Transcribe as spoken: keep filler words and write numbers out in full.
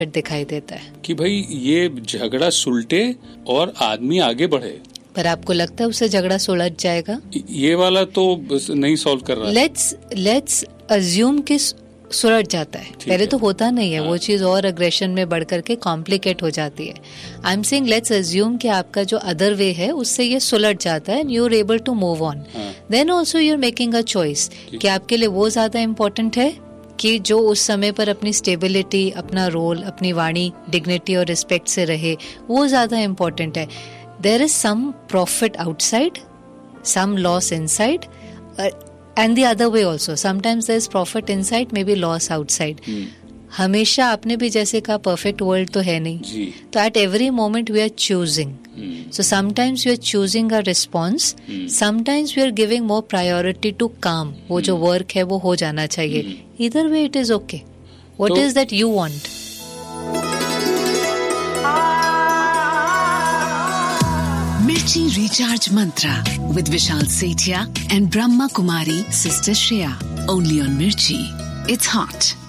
दिखाई देता है कि भाई ये झगड़ा सुलटे और आदमी आगे बढ़े। पर आपको लगता है उससे झगड़ा सुलझ जाएगा? ये वाला तो नहीं सॉल्व कर रहा। लेट्स लेट्स अज्यूम कि सुलझ जाता है, पहले तो होता नहीं है। हाँ. वो चीज और अग्रेशन में बढ़ करके कॉम्प्लिकेट हो जाती है। I am saying let's assume कि आपका जो अदर वे है उससे ये सुलझ जाता है and you are able to move on. Then also you are making a choice कि आपके लिए वो ज्यादा इम्पोर्टेंट है कि जो उस समय पर अपनी स्टेबिलिटी, अपना रोल, अपनी वाणी, डिग्निटी और रिस्पेक्ट से रहे, वो ज्यादा इम्पोर्टेंट है। There is some profit outside, some loss inside, and the other way also. Sometimes there is profit inside, maybe loss outside. hmm. हमेशा आपने भी जैसे कहा perfect world तो है नहीं, तो at every moment we are choosing. hmm. So sometimes we are choosing a response, hmm. sometimes we are giving more priority to calm. वो hmm. जो work है वो हो जाना चाहिए. hmm. Either way it is okay. What so, is that you want? Mirchi Recharge Mantra with Vishal Sethia and Brahma Kumari Sister Shreya. Only on Mirchi. It's hot.